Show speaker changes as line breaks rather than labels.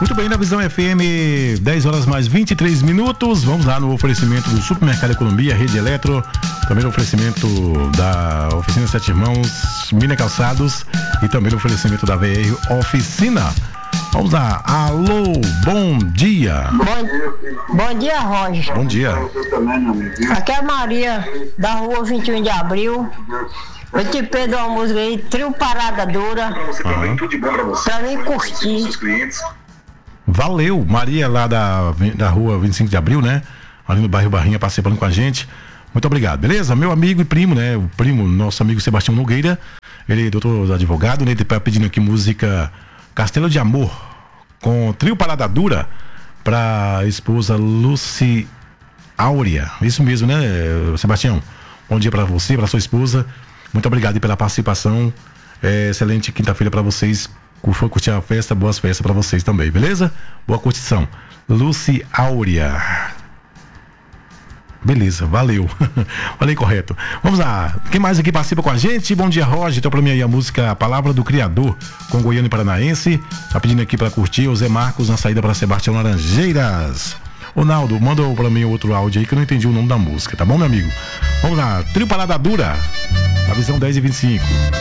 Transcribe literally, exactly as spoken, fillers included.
Muito bem, na Visão F M, dez horas mais vinte e três minutos. Vamos lá no oferecimento do Supermercado Economia, Rede Eletro, também no oferecimento da Oficina Sete Irmãos, Mina Calçados e também no oferecimento da V R Oficina. Vamos lá, alô, bom dia.
Bom, bom dia, Roger.
Bom dia.
Aqui é a Maria, da rua vinte e um de abril. Eu te peço uma música aí, Trio Parada Dura,
Uhum.
pra mim curtir.
Valeu, Maria lá da, da rua vinte e cinco de abril, né? Ali no bairro Barrinha, participando com a gente. Muito obrigado, beleza? Meu amigo e primo, né? O primo, nosso amigo Sebastião Nogueira, ele é doutor advogado, né? Ele tá pedindo aqui música Castelo de Amor, com Trio Parada Dura, pra esposa Luci Áurea. Isso mesmo, né, Sebastião? Bom dia pra você, pra sua esposa. Muito obrigado pela participação. É, excelente quinta-feira pra vocês. For curtir a festa, boas festas pra vocês também, beleza? Boa curtição. Luci Áurea. Beleza, valeu. Falei correto. Vamos lá. Quem mais aqui participa com a gente? Bom dia, Roger. Então, pra mim aí a música A Palavra do Criador, com Goiano e Paranaense. Tá pedindo aqui pra curtir o Zé Marcos na saída pra Sebastião Laranjeiras. Ronaldo, manda pra mim outro áudio aí que eu não entendi o nome da música, tá bom, meu amigo? Vamos lá. Trio Parada Dura, na Visão dez e vinte e cinco.